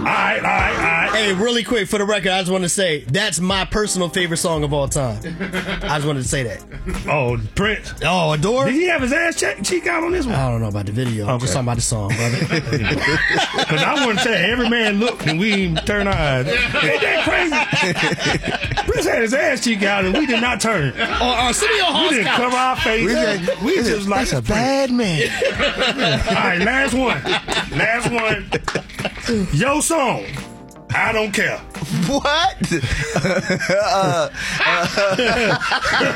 right. Hey, really quick, for the record, I just want to say, that's my personal favorite song of all time. I just wanted to say that. Oh, Prince. Oh, Adore? Did he have his ass cheek out on this one? I don't know about the video. I'm just talking about the song, brother. Because I want to say, every man looked and we didn't turn our eyes. Ain't that crazy? Prince had his ass cheek out and we did not turn. City Hall We didn't cover our face. We just like, that's a bad man. all right, last one. Your song, I Don't Care. What?